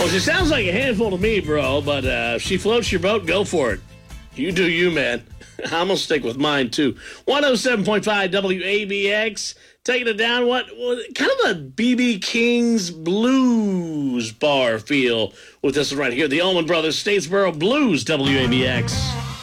Well, she sounds like a handful to me, bro, but if she floats your boat, go for it. You do you, man. I'm going to stick with mine, too. 107.5 WABX. Taking it down, what kind of a B.B. King's blues bar feel with this one right here. The Allman Brothers Statesboro Blues, WABX.